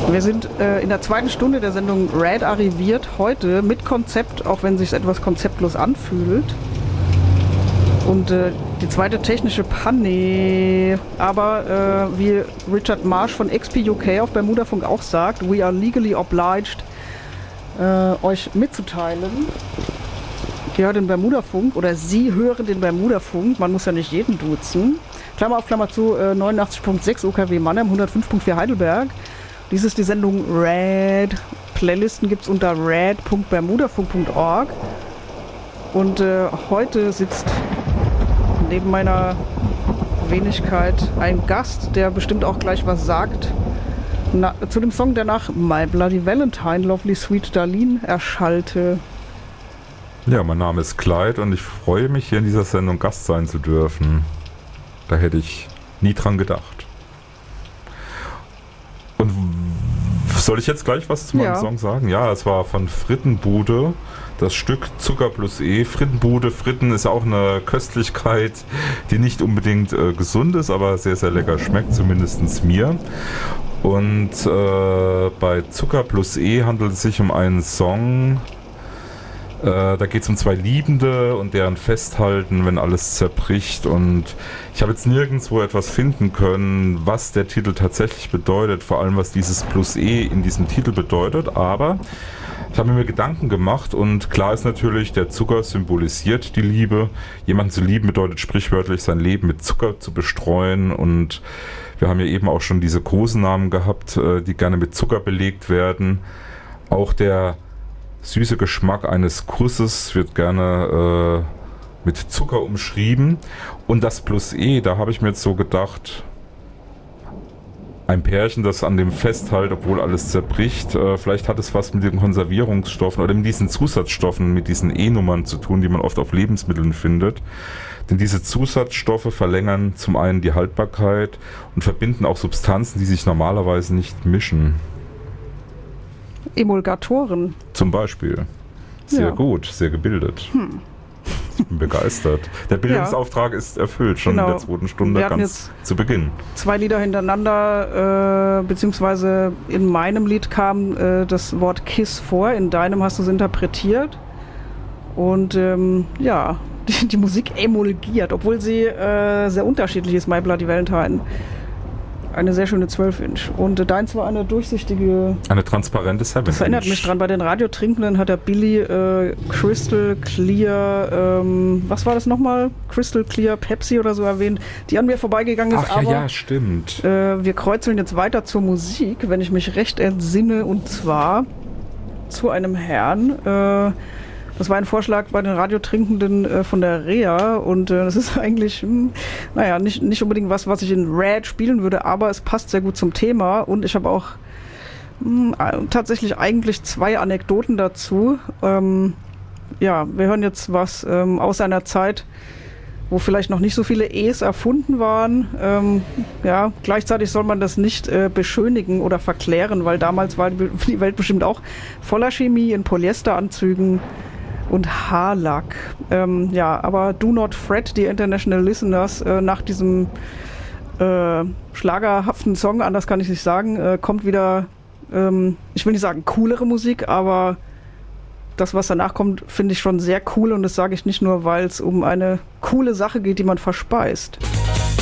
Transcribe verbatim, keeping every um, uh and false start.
Wir sind äh, in der zweiten Stunde der Sendung Red arriviert, heute mit Konzept, auch wenn es sich etwas konzeptlos anfühlt. Und äh, die zweite technische Panne, aber äh, wie Richard Marsh von X P U K auf Bermudafunk auch sagt, we are legally obliged, äh, euch mitzuteilen. Ihr hört den Bermudafunk oder Sie hören den Bermudafunk, man muss ja nicht jeden duzen. Klammer auf Klammer zu, äh, neunundachtzig Komma sechs U K W Mannheim, hundertfünf Komma vier Heidelberg. Dies ist die Sendung Red. Playlisten gibt es unter red punkt bermudafunk punkt org. Und äh, heute sitzt neben meiner Wenigkeit ein Gast, der bestimmt auch gleich was sagt. Na, zu dem Song, der nach My Bloody Valentine, Lovely Sweet Darlene erschallte. Ja, mein Name ist Clyde und ich freue mich, hier in dieser Sendung Gast sein zu dürfen. Da hätte ich nie dran gedacht. Und soll ich jetzt gleich was zu meinem ja. Song sagen? Ja, es war von Frittenbude, das Stück Zucker plus E. Frittenbude, Fritten ist auch eine Köstlichkeit, die nicht unbedingt äh, gesund ist, aber sehr, sehr lecker schmeckt, zumindest mir. Und äh, bei Zucker plus E handelt es sich um einen Song, äh, da geht es um zwei Liebende und deren Festhalten, wenn alles zerbricht. Und ich habe jetzt nirgendwo etwas finden können, was der Titel tatsächlich bedeutet, vor allem was dieses plus E in diesem Titel bedeutet, aber ich habe mir Gedanken gemacht und klar ist natürlich, der Zucker symbolisiert die Liebe. Jemanden zu lieben bedeutet sprichwörtlich, sein Leben mit Zucker zu bestreuen, und wir haben ja eben auch schon diese Kosenamen gehabt, die gerne mit Zucker belegt werden. Auch der süße Geschmack eines Kusses wird gerne äh, mit Zucker umschrieben. Und das plus E, da habe ich mir jetzt so gedacht, ein Pärchen, das an dem festhält, obwohl alles zerbricht, äh, vielleicht hat es was mit den Konservierungsstoffen oder mit diesen Zusatzstoffen, mit diesen E-Nummern zu tun, die man oft auf Lebensmitteln findet. Denn diese Zusatzstoffe verlängern zum einen die Haltbarkeit und verbinden auch Substanzen, die sich normalerweise nicht mischen. Emulgatoren. Zum Beispiel. Sehr ja. gut, sehr gebildet. Hm. Ich bin begeistert. Der Bildungsauftrag ja. ist erfüllt, schon genau. in der zweiten Stunde ganz zu Beginn. Zwei Lieder hintereinander, äh, beziehungsweise in meinem Lied kam äh, das Wort Kiss vor, in deinem hast du es interpretiert. Und ähm, ja, die, die Musik emulgiert, obwohl sie äh, sehr unterschiedlich ist, My Bloody Valentine. Eine sehr schöne zwölf Inch. Und äh, deins war eine durchsichtige... Eine transparente seven Inch. Das erinnert mich dran. Bei den Radiotrinkenden hat der Billy äh, Crystal Clear, ähm, was war das nochmal? Crystal Clear Pepsi oder so erwähnt, die an mir vorbeigegangen ist. Ach aber, ja, ja, stimmt. Äh, wir kreuzeln jetzt weiter zur Musik, wenn ich mich recht entsinne, und zwar zu einem Herrn, äh, das war ein Vorschlag bei den Radiotrinkenden äh, von der Rea, und äh, das ist eigentlich, mh, naja, nicht, nicht unbedingt was, was ich in Red spielen würde, aber es passt sehr gut zum Thema, und ich habe auch mh, tatsächlich eigentlich zwei Anekdoten dazu. Ähm, ja, wir hören jetzt was ähm, aus einer Zeit, wo vielleicht noch nicht so viele E's erfunden waren. Ähm, ja, gleichzeitig soll man das nicht äh, beschönigen oder verklären, weil damals war die Welt bestimmt auch voller Chemie in Polyesteranzügen und Haarlack. Ähm, ja, aber do not fret, die International Listeners, äh, nach diesem äh, schlagerhaften Song, anders kann ich nicht sagen, äh, kommt wieder, ähm, ich will nicht sagen coolere Musik, aber das, was danach kommt, finde ich schon sehr cool, und das sage ich nicht nur, weil es um eine coole Sache geht, die man verspeist.